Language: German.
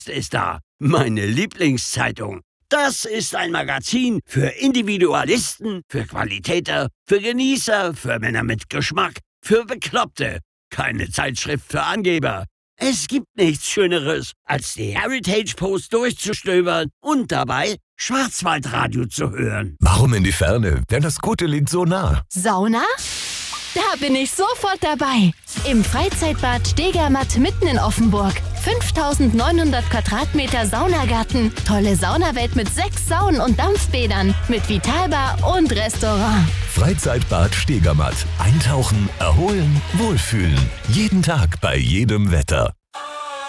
ist da, meine Lieblingszeitung. Das ist ein Magazin für Individualisten, für Qualitäter, für Genießer, für Männer mit Geschmack, für Bekloppte. Keine Zeitschrift für Angeber. Es gibt nichts Schöneres, als die Heritage Post durchzustöbern und dabei Schwarzwaldradio zu hören. Warum in die Ferne, wenn das Gute liegt so nah? Sauna? Da bin ich sofort dabei. Im Freizeitbad Stegermatt mitten in Offenburg. 5.900 Quadratmeter Saunagarten. Tolle Saunawelt mit 6 Saunen und Dampfbädern. Mit Vitalbar und Restaurant. Freizeitbad Stegermatt. Eintauchen, erholen, wohlfühlen. Jeden Tag bei jedem Wetter.